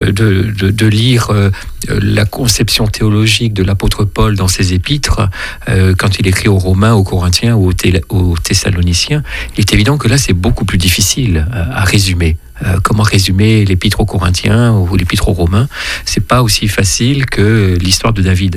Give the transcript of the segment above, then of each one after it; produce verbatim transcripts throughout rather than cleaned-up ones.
de, de, de lire euh, la conception théologique de l'apôtre Paul dans ses épîtres, euh, quand il écrit aux Romains, aux Corinthiens ou aux, Thé- aux Thessaloniciens, il est évident que là, c'est beaucoup plus difficile à, à résumer. Euh, comment résumer l'épître aux Corinthiens ou l'épître aux Romains? C'est pas aussi facile que l'histoire de David,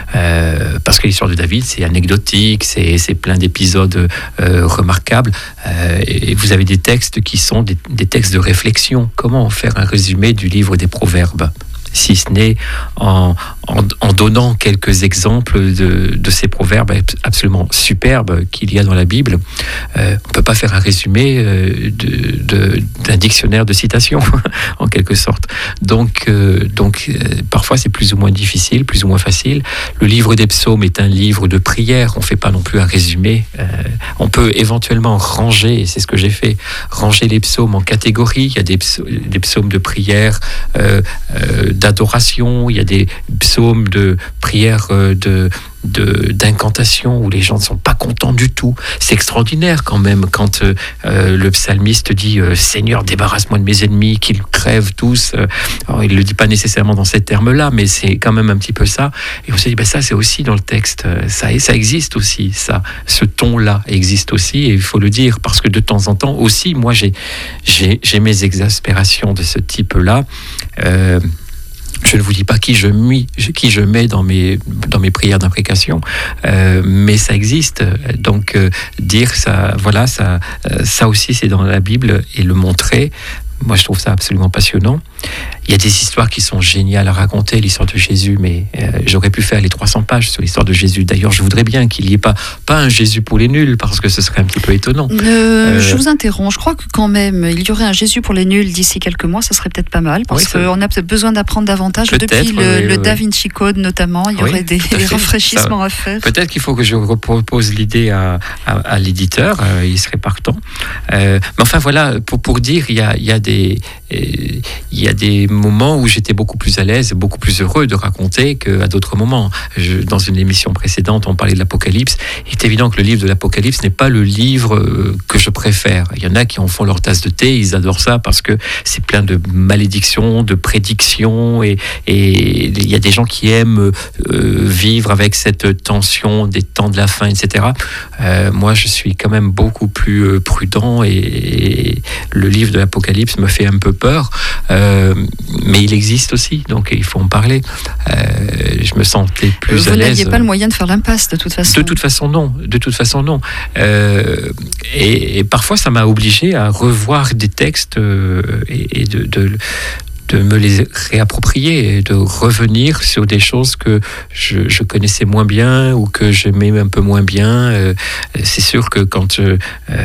euh, parce que l'histoire de David, c'est anecdotique, c'est, c'est plein d'épisodes euh, remarquables, euh, et vous avez des textes qui sont des, des textes de réflexion. Comment faire un résumé du livre des Proverbes, si ce n'est en, en, en donnant quelques exemples de, de ces proverbes absolument superbes qu'il y a dans la Bible. Euh, on ne peut pas faire un résumé euh, de, de, d'un dictionnaire de citations, en quelque sorte. Donc, euh, donc euh, parfois, c'est plus ou moins difficile, plus ou moins facile. Le livre des psaumes est un livre de prière. On ne fait pas non plus un résumé. Euh, on peut éventuellement ranger, et c'est ce que j'ai fait, ranger les psaumes en catégories. Il y a des psaumes, des psaumes de prière, euh, euh, d'adoration, il y a des psaumes de prière euh, de, de, d'incantation où les gens ne sont pas contents du tout. C'est extraordinaire quand même quand euh, euh, le psalmiste dit euh, « Seigneur, débarrasse-moi de mes ennemis, qu'ils crèvent tous ». Alors, il ne le dit pas nécessairement dans ces termes-là, mais c'est quand même un petit peu ça. Et on s'est dit ben, « ça c'est aussi dans le texte, ça, ça existe aussi, ça, ce ton-là existe aussi ». Et il faut le dire parce que de temps en temps aussi, moi j'ai, j'ai, j'ai mes exaspérations de ce type-là. Euh, Je ne vous dis pas qui je, mis, qui je mets dans mes, dans mes prières d'imprécation, euh, mais ça existe. Donc, euh, dire ça, voilà, ça, euh, ça aussi, c'est dans la Bible, et le montrer, moi, je trouve ça absolument passionnant. Il y a des histoires qui sont géniales à raconter, l'histoire de Jésus, mais euh, j'aurais pu faire les trois cents pages sur l'histoire de Jésus. D'ailleurs, je voudrais bien qu'il n'y ait pas, pas un Jésus pour les nuls, parce que ce serait un petit peu étonnant. Euh, euh... Je vous interromps. Je crois que quand même, il y aurait un Jésus pour les nuls d'ici quelques mois, ça serait peut-être pas mal, parce oui, qu'on a peut-être besoin d'apprendre davantage. Depuis le, oui, le oui. Da Vinci Code, notamment, il y aurait oui, des, des rafraîchissements ça, à faire. Peut-être qu'il faut que je propose l'idée à, à, à l'éditeur, euh, il serait partant. Euh, mais enfin, voilà, pour, pour dire, il y a, il y a des... il y a des moments où j'étais beaucoup plus à l'aise, beaucoup plus heureux de raconter qu'à d'autres moments. Je, dans une émission précédente, on parlait de l'Apocalypse. Il est évident que le livre de l'Apocalypse n'est pas le livre que je préfère. Il y en a qui en font leur tasse de thé, ils adorent ça parce que c'est plein de malédictions, de prédictions, et, et il y a des gens qui aiment euh, vivre avec cette tension des temps de la fin, et cetera. Euh, moi, je suis quand même beaucoup plus prudent, et, et le livre de l'Apocalypse me fait un peu peur. Euh, mais il existe aussi, donc il faut en parler. Euh, je me sentais plus Vous à l'aise. Vous n'aviez pas le moyen de faire l'impasse, de toute façon. De toute façon, non. De toute façon, non. Euh, et, et parfois, ça m'a obligé à revoir des textes euh, et, et de, de de me les réapproprier et de revenir sur des choses que je, je connaissais moins bien ou que j'aimais un peu moins bien. Euh, c'est sûr que quand, euh,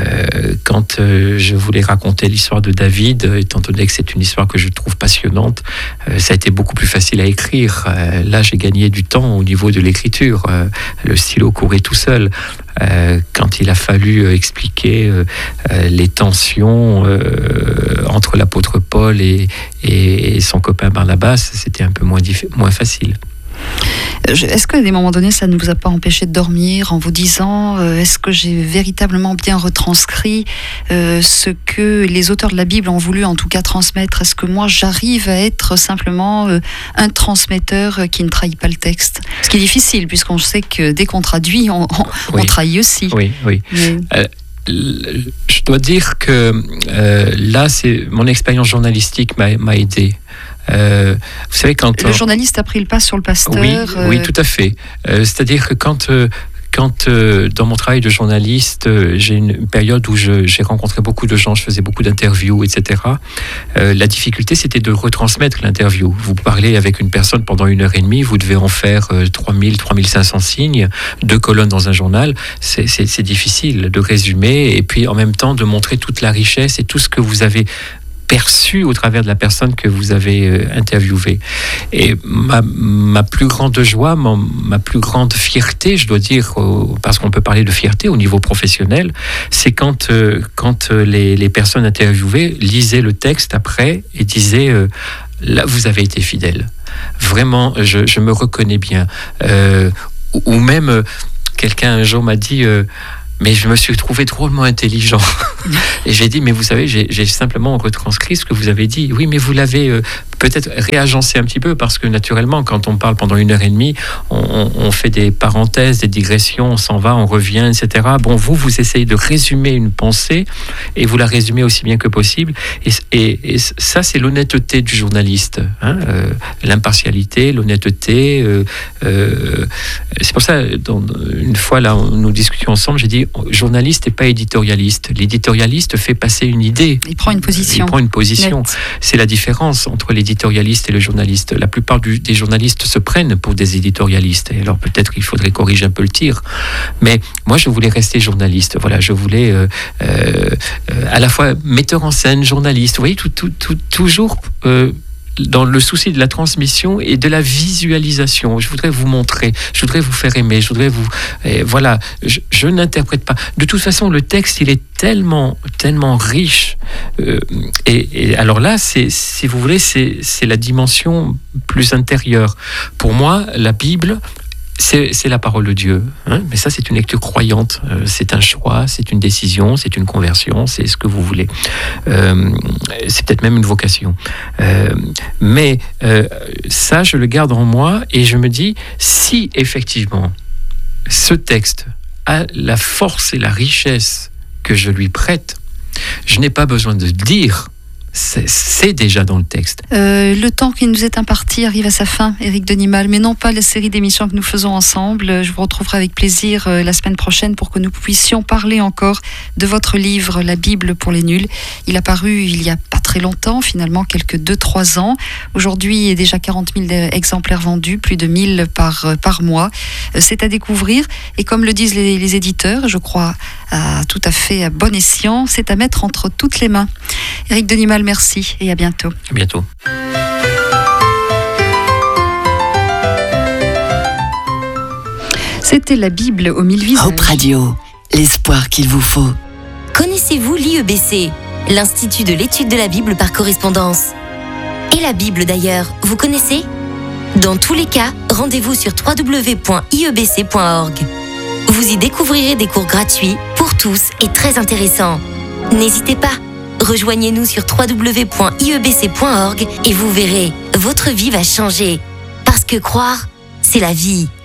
quand euh, je voulais raconter l'histoire de David, étant donné que c'est une histoire que je trouve passionnante, euh, ça a été beaucoup plus facile à écrire. Euh, là, j'ai gagné du temps au niveau de l'écriture. Euh, le stylo courait tout seul. Euh, quand il a fallu euh, expliquer euh, euh, les tensions euh, entre l'apôtre Paul et, et, et son copain Barnabas, c'était un peu moins, diff- moins facile. Est-ce qu'à des moments donnés, ça ne vous a pas empêché de dormir en vous disant euh, est-ce que j'ai véritablement bien retranscrit euh, ce que les auteurs de la Bible ont voulu en tout cas transmettre? Est-ce que moi j'arrive à être simplement euh, un transmetteur qui ne trahit pas le texte? Ce qui est difficile puisqu'on sait que dès qu'on traduit, on, on, oui. on trahit aussi. Oui, oui. Mais... Euh... Je dois dire que euh, là, c'est mon expérience journalistique m'a, m'a aidé. Euh, vous savez, quand le on... journaliste a pris le pas sur le pasteur. Oui, euh... oui, tout à fait. Euh, c'est-à-dire que quand euh, Quand euh, dans mon travail de journaliste, euh, j'ai une période où je, j'ai rencontré beaucoup de gens, je faisais beaucoup d'interviews, et cetera. Euh, la difficulté, c'était de retransmettre l'interview. Vous parlez avec une personne pendant une heure et demie, vous devez en faire euh, trois mille, trois mille cinq cents signes, deux colonnes dans un journal. C'est, c'est, c'est difficile de résumer et puis en même temps de montrer toute la richesse et tout ce que vous avez perçu au travers de la personne que vous avez euh, interviewée. Et ma, ma plus grande joie, ma, ma plus grande fierté, je dois dire, euh, parce qu'on peut parler de fierté au niveau professionnel, c'est quand, euh, quand euh, les, les personnes interviewées lisaient le texte après et disaient euh, « là, vous avez été fidèle. Vraiment, je, je me reconnais bien. Euh, » Ou même, euh, quelqu'un un jour m'a dit euh, « Mais je me suis trouvé drôlement intelligent. Et j'ai dit, mais vous savez, j'ai, j'ai simplement retranscrit ce que vous avez dit. Oui, mais vous l'avez euh, peut-être réagencé un petit peu, parce que naturellement, quand on parle pendant une heure et demie, on, on fait des parenthèses, des digressions, on s'en va, on revient, et cetera. Bon, vous, vous essayez de résumer une pensée, et vous la résumez aussi bien que possible. Et, et, et ça, c'est l'honnêteté du journaliste. Hein, euh, l'impartialité, l'honnêteté. Euh, euh, c'est pour ça, dans, une fois, là, nous discutions ensemble, j'ai dit, journaliste et pas éditorialiste. L'éditorialiste fait passer une idée. Il prend une position. Il prend une position. Net. C'est la différence entre l'éditorialiste et le journaliste. La plupart du, des journalistes se prennent pour des éditorialistes. Et alors peut-être qu'il faudrait corriger un peu le tir. Mais moi, je voulais rester journaliste. Voilà, je voulais euh, euh, à la fois metteur en scène, journaliste. Vous voyez, tout, tout, tout, toujours... Euh, dans le souci de la transmission et de la visualisation. Je voudrais vous montrer, je voudrais vous faire aimer, je voudrais vous... Et voilà, je, je n'interprète pas. De toute façon, le texte, il est tellement, tellement riche. Euh, et, et alors là, c'est, si vous voulez, c'est, c'est la dimension plus intérieure. Pour moi, la Bible... C'est, c'est la parole de Dieu, hein, mais ça c'est une lecture croyante, euh, c'est un choix, c'est une décision, c'est une conversion, c'est ce que vous voulez. Euh, c'est peut-être même une vocation. Euh, mais euh, ça, je le garde en moi et je me dis, si effectivement ce texte a la force et la richesse que je lui prête, je n'ai pas besoin de dire. C'est, c'est déjà dans le texte. Euh, le temps qui nous est imparti arrive à sa fin, Éric Denimal, mais non pas la série d'émissions que nous faisons ensemble. Je vous retrouverai avec plaisir euh, la semaine prochaine pour que nous puissions parler encore de votre livre, La Bible pour les nuls. Il a paru il y a pas très longtemps, finalement quelques deux trois ans. Aujourd'hui, il y a déjà quarante mille exemplaires vendus, plus de mille par, par mois. Euh, c'est à découvrir et comme le disent les, les éditeurs, je crois à, tout à fait à bon escient, c'est à mettre entre toutes les mains. Éric Denimal, merci et à bientôt. À bientôt. C'était la Bible aux mille visages. Hope Radio, l'espoir qu'il vous faut. Connaissez-vous l'I E B C, l'Institut de l'étude de la Bible par correspondance? Et la Bible d'ailleurs, vous connaissez? Dans tous les cas, rendez-vous sur w w w point i e b c point org. Vous y découvrirez des cours gratuits pour tous et très intéressants. N'hésitez pas. Rejoignez-nous sur w w w point i e b c point org et vous verrez, votre vie va changer. Parce que croire, c'est la vie.